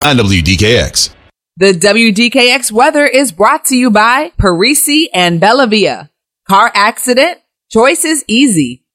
on WDKX. The WDKX weather is brought to you by Parisi and Bellavia. Car accident? Choice is easy.